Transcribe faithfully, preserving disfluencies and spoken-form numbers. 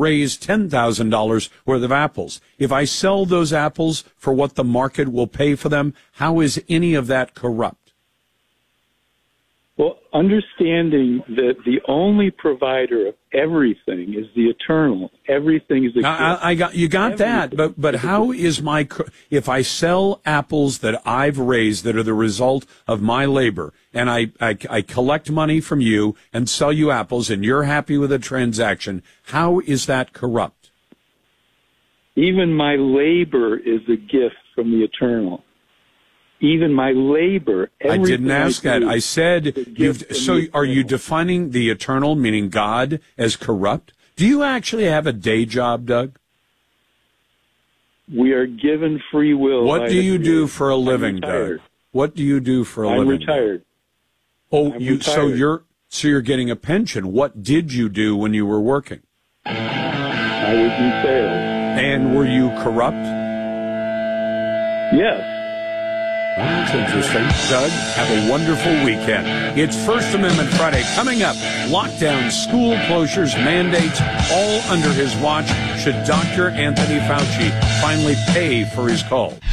raise ten thousand dollars worth of apples. If I sell those apples for what the market will pay for them, how is any of that corrupt? Well, understanding that the only provider of everything is the eternal. Everything is a Now, I, I got you got Everything. that, but but how is my if I sell apples that I've raised that are the result of my labor, and I, I I collect money from you and sell you apples, and you're happy with the transaction? How is that corrupt? Even my labor is a gift from the eternal. Even my labor. I didn't ask I that. I said, you've, so are you eternal. defining the eternal, meaning God, as corrupt? Do you actually have a day job, Doug? We are given free will. What do you do for a living, Doug? What do you do for a I'm living? retired. Oh, I'm you retired. so you're so you're getting a pension. What did you do when you were working? I was in sales. And were you corrupt? Yes. Well, that's interesting. Doug, have a wonderful weekend. It's First Amendment Friday. Coming up, lockdown, school closures, mandates, all under his watch. Should Doctor Anthony Fauci finally pay for his call?